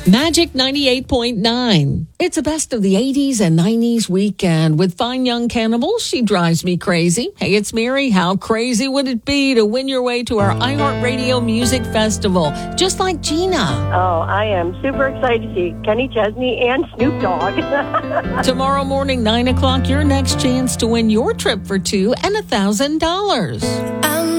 Magic 98.9. It's a best of the 80s and 90s weekend with Fine Young Cannibals. She drives me crazy. Hey, it's Mary. How crazy would it be to win your way to our iHeartRadio Music Festival, just like Gina? Oh, I am super excited to see Kenny Chesney and Snoop Dogg. Tomorrow morning, 9 o'clock, your next chance to win your trip for two and $1,000.